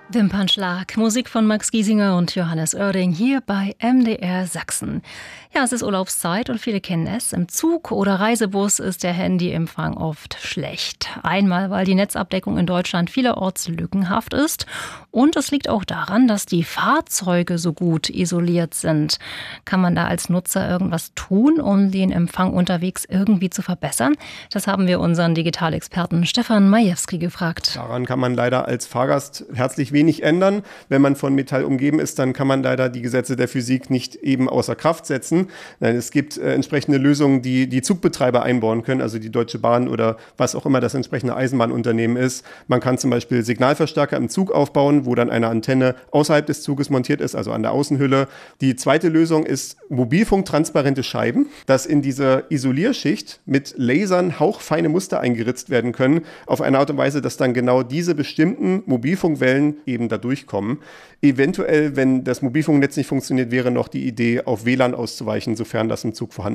Wimpernschlag, Musik von Max Giesinger und Johannes Oerding hier bei MDR Sachsen. Ja, es ist Urlaubszeit und viele kennen es. Im Zug oder Reisebus ist der Handyempfang oft schlecht. Einmal, weil die Netzabdeckung in Deutschland vielerorts lückenhaft ist. Und es liegt auch daran, dass die Fahrzeuge so gut isoliert sind. Kann man da als Nutzer irgendwas tun, um den Empfang unterwegs irgendwie zu verbessern? Das haben wir unseren Digitalexperten Stefan Majewski gefragt. Daran kann man leider als Fahrgast herzlich wenig ändern. Wenn man von Metall umgeben ist, dann kann man leider die Gesetze der Physik nicht eben außer Kraft setzen. Nein, es gibt entsprechende Lösungen, die die Zugbetreiber einbauen können, also die Deutsche Bahn oder was auch immer das entsprechende Eisenbahnunternehmen ist. Man kann zum Beispiel Signalverstärker im Zug aufbauen, wo dann eine Antenne außerhalb des Zuges montiert ist, also an der Außenhülle. Die zweite Lösung ist mobilfunktransparente Scheiben, dass in dieser Isolierschicht mit Lasern hauchfeine Muster eingeritzt werden können, auf eine Art und Weise, dass dann genau diese bestimmten Mobilfunkwellen eben da durchkommen. Eventuell, wenn das Mobilfunknetz nicht funktioniert, wäre noch die Idee, auf WLAN auszuweichen, sofern das im Zug vorhanden ist.